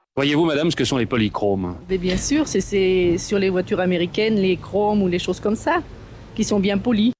Voyez-vous, madame, ce que sont les polychromes? Mais bien sûr, c'est sur les voitures américaines, les chromes ou les choses comme ça, qui sont bien polies.